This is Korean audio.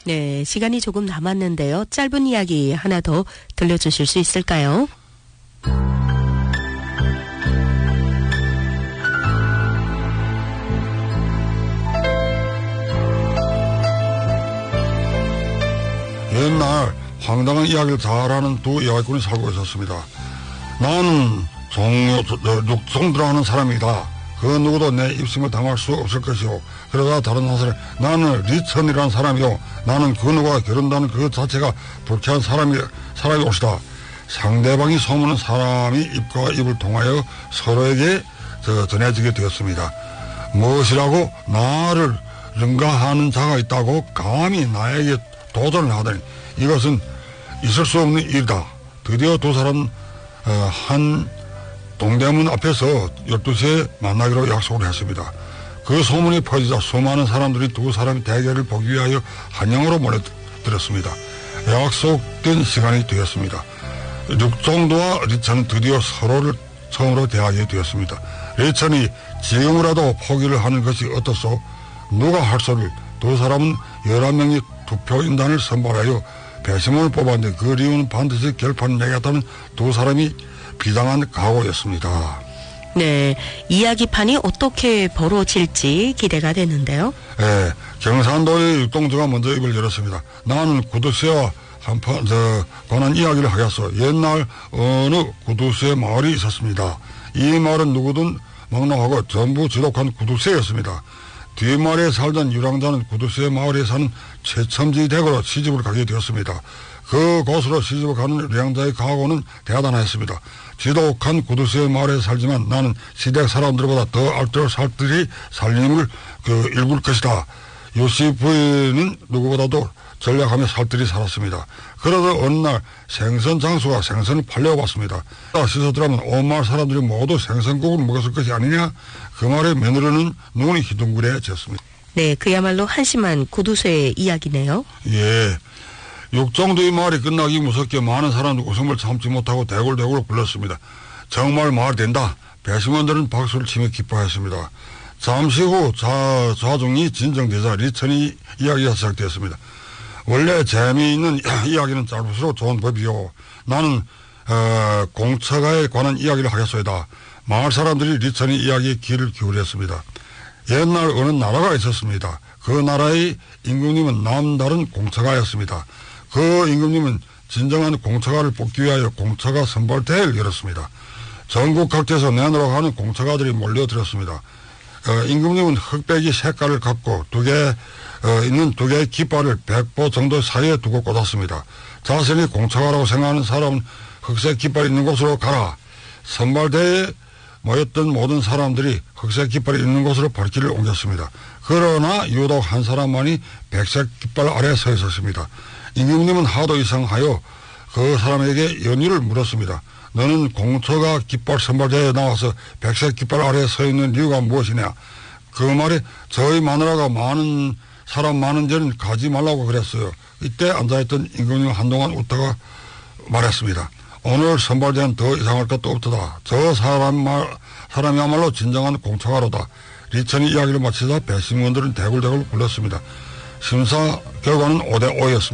네, 시간이 조금 남았는데요. 짧은 이야기 하나 더 들려주실 수 있을까요? 옛날 황당한 이야기를 잘하는 두 이야기꾼이 살고 있었습니다. 나는 육종들어하는 사람이다. 그 누구도 내 입심을 당할 수 없을 것이오. 그러다 다른 사람이 나는 리천이라는 사람이요. 나는 그 누구와 결혼한다는 그 자체가 불쾌한 사람이 옵시다. 상대방이 소문은 사람이 입과 입을 통하여 서로에게 전해지게 되었습니다. 무엇이라고 나를 능가하는 자가 있다고 감히 나에게 도전을 하다니 이것은 있을 수 없는 일이다. 드디어 두 사람은 한 동대문 앞에서 12시에 만나기로 약속을 했습니다. 그 소문이 퍼지자 수많은 사람들이 두 사람의 대결을 보기 위하여 한양으로 몰려들었습니다. 약속된 시간이 되었습니다. 육종도와 리천은 드디어 서로를 처음으로 대하게 되었습니다. 리천이 지금이라도 포기를 하는 것이 어떻소? 누가 할 소리를? 두 사람은 11명이 투표인단을 선발하여 배심원을 뽑았는데 그 이유는 반드시 결판을 내겠다는 두 사람이 비장한 각오였습니다. 네, 이야기판이 어떻게 벌어질지 기대가 되는데요. 네, 경산도의 육동주가 먼저 입을 열었습니다. 나는 구두쇠와 관한 이야기를 하겠소. 옛날 어느 구두쇠 마을이 있었습니다. 이 마을은 누구든 막론하고 전부 지독한 구두쇠였습니다. 뒷마을에 살던 유랑자는 구두쇠 마을에 사는 최첨지 댁으로 시집을 가게 되었습니다. 그곳으로 시집을 가는 유랑자의 각오는 대단했습니다. 지독한 구두쇠 마을에 살지만 나는 시댁 사람들보다 더 알뜰 살뜰히 살림을 일굴 것이다. 요시 부인은 누구보다도 전략하며 살뜰히 살았습니다. 그러다 어느 날 생선 장수가 생선을 팔려고 왔습니다. 시서들하면 온 마을 사람들이 모두 생선국을 먹었을 것이 아니냐. 그 말에 며느리는 눈이 희둥그레졌습니다. 네, 그야말로 한심한 구두쇠의 이야기네요. 예. 육종도의 말이 끝나기 무섭게 많은 사람들이 웃음을 참지 못하고 대굴대굴 불렀습니다. 정말 말이 된다. 배심원들은 박수를 치며 기뻐했습니다. 잠시 후 좌중이 진정되자 리천이 이야기가 시작되었습니다. 원래 재미있는 이야기는 짧을수록 좋은 법이요. 나는 공처가에 관한 이야기를 하겠소이다. 마을 사람들이 리천이 이야기에 귀를 기울였습니다. 옛날 어느 나라가 있었습니다. 그 나라의 임금님은 남다른 공처가였습니다. 그 임금님은 진정한 공처가를 뽑기 위하여 공처가 선발대회를 열었습니다. 전국 각지에서 내놓으러 가는 공처가들이 몰려들었습니다. 임금님은 흑백이 색깔을 갖고 있는 두 개의 깃발을 100보 정도 사이에 두고 꽂았습니다. 자신이 공처가라고 생각하는 사람은 흑색 깃발 있는 곳으로 가라. 선발대회에 모였던 모든 사람들이 흑색 깃발이 있는 곳으로 발길을 옮겼습니다. 그러나 유독 한 사람만이 백색 깃발 아래에 서 있었습니다. 임금님은 하도 이상하여 그 사람에게 연유를 물었습니다. 너는 공처가 깃발 선발대회에 나와서 백색 깃발 아래에 서 있는 이유가 무엇이냐? 그 말에 저희 마누라가 사람 많은 데는 가지 말라고 그랬어요. 이때 앉아있던 임금님은 한동안 웃다가 말했습니다. 오늘 선발대회는 더 이상할 것도 없다. 저 사람이야말로 진정한 공처가로다. 리천이 이야기를 마치자 배심원들은 대굴대굴 굴렀습니다. 심사 결과는 5대5였습니다.